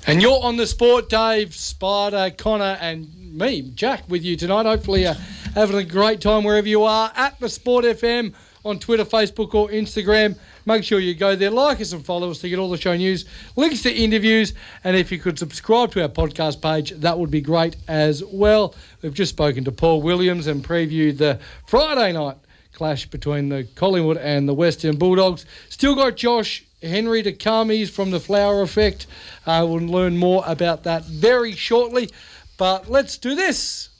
And you're on the sport, Dave, Spider, Connor, and me, Jack, with you tonight. Hopefully having a great time wherever you are at the Sport FM on Twitter, Facebook or Instagram. Make sure you go there, like us and follow us to get all the show news, links to interviews, and if you could subscribe to our podcast page, that would be great as well. We've just spoken to Paul Williams and previewed the Friday night clash between the Collingwood and the Western Bulldogs. Still got Josh Henry to come. He's from the Flower Effect. We'll learn more about that very shortly. But let's do this.